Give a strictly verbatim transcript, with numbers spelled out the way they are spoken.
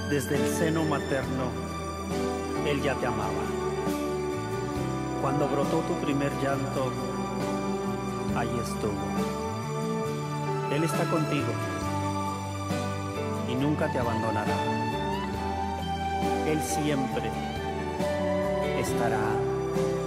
Desde el seno materno, Él ya te amaba. Cuando brotó tu primer llanto, ahí estuvo. Él está contigo y nunca te abandonará. Él siempre estará